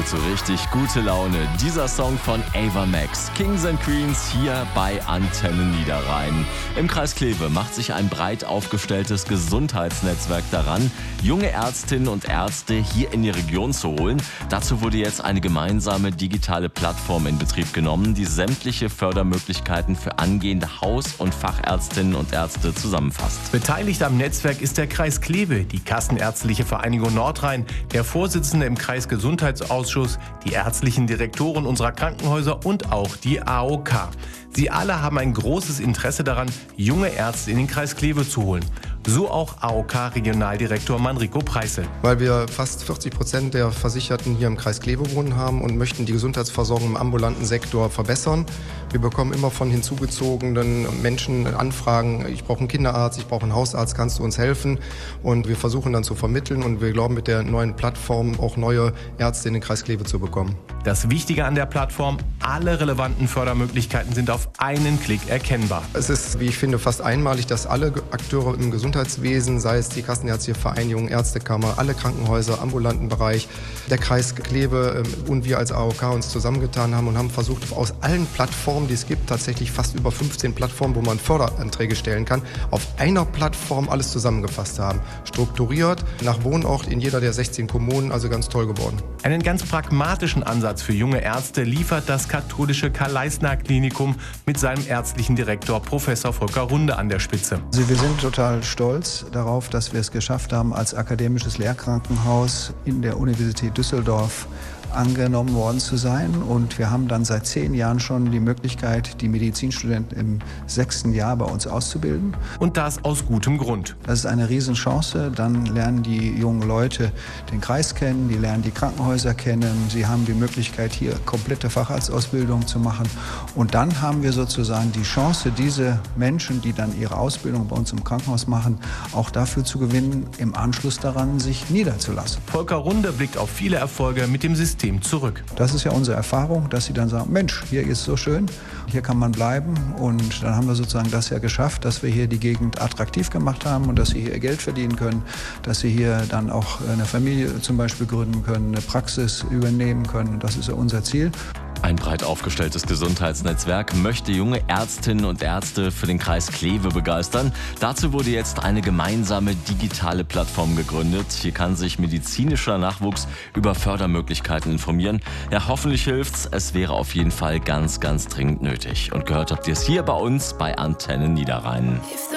gibt so richtig gute Laune. Dieser Song von Ava Max, Kings and Queens, hier bei Antenne Niederrhein. Im Kreis Kleve macht sich ein breit aufgestelltes Gesundheitsnetzwerk daran, junge Ärztinnen und Ärzte hier in die Region zu holen. Dazu wurde jetzt eine gemeinsame digitale Plattform in Betrieb genommen, die sämtliche Fördermöglichkeiten für angehende Haus- und Fachärztinnen und Ärzte zusammenfasst. Beteiligt am Netzwerk ist der Kreis Kleve, die Kassenärztliche Vereinigung Nordrhein, der Vorsitzende im Kreisgesundheitsausschuss, die ärztlichen Direktoren unserer Krankenhäuser und auch die AOK. Sie alle haben ein großes Interesse daran, junge Ärzte in den Kreis Kleve zu holen. So auch AOK-Regionaldirektor Manrico Preissel. Weil wir fast 40% der Versicherten hier im Kreis Kleve wohnen haben und möchten die Gesundheitsversorgung im ambulanten Sektor verbessern. Wir bekommen immer von hinzugezogenen Menschen Anfragen, ich brauche einen Kinderarzt, ich brauche einen Hausarzt, kannst du uns helfen? Und wir versuchen dann zu vermitteln und wir glauben mit der neuen Plattform auch neue Ärzte in den Kreis Kleve zu bekommen. Das Wichtige an der Plattform, alle relevanten Fördermöglichkeiten sind auf einen Klick erkennbar. Es ist, wie ich finde, fast einmalig, dass alle Akteure im Gesundheitswesen, sei es die Kassenärztliche Vereinigung, Ärztekammer, alle Krankenhäuser, ambulanten Bereich, der Kreis Kleve und wir als AOK uns zusammengetan haben und haben versucht, aus allen Plattformen, die es gibt, tatsächlich fast über 15 Plattformen, wo man Förderanträge stellen kann, auf einer Plattform alles zusammengefasst haben. Strukturiert, nach Wohnort in jeder der 16 Kommunen, also ganz toll geworden. Einen ganz pragmatischen Ansatz für junge Ärzte liefert das katholische Karl-Leisner-Klinikum mit seinem ärztlichen Direktor Professor Volker Runde an der Spitze. Also wir sind total stolz darauf, dass wir es geschafft haben, als akademisches Lehrkrankenhaus in der Universität Düsseldorf angenommen worden zu sein. Und wir haben dann seit 10 Jahren schon die Möglichkeit, die Medizinstudenten im 6. Jahr bei uns auszubilden. Und das aus gutem Grund. Das ist eine Riesenchance. Dann lernen die jungen Leute den Kreis kennen, die lernen die Krankenhäuser kennen. Sie haben die Möglichkeit, hier komplette Facharztausbildung zu machen. Und dann haben wir sozusagen die Chance, diese Menschen, die dann ihre Ausbildung bei uns im Krankenhaus machen, auch dafür zu gewinnen, im Anschluss daran sich niederzulassen. Volker Runde blickt auf viele Erfolge mit dem System zurück. Das ist ja unsere Erfahrung, dass sie dann sagen, Mensch, hier ist es so schön, hier kann man bleiben. Und dann haben wir sozusagen das ja geschafft, dass wir hier die Gegend attraktiv gemacht haben und dass sie hier ihr Geld verdienen können, dass sie hier dann auch eine Familie zum Beispiel gründen können, eine Praxis übernehmen können. Das ist ja unser Ziel. Ein breit aufgestelltes Gesundheitsnetzwerk möchte junge Ärztinnen und Ärzte für den Kreis Kleve begeistern. Dazu wurde jetzt eine gemeinsame digitale Plattform gegründet. Hier kann sich medizinischer Nachwuchs über Fördermöglichkeiten informieren. Ja, hoffentlich hilft's. Es wäre auf jeden Fall ganz, ganz dringend nötig. Und gehört habt ihr es hier bei uns bei Antenne Niederrhein.